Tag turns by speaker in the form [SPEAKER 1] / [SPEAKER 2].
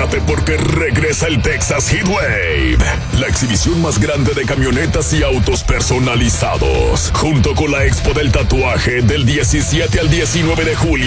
[SPEAKER 1] prepárate porque regresa el Texas Heatwave, la exhibición más grande de camionetas y autos personalizados, junto con la Expo del Tatuaje del 17 al 19 de julio.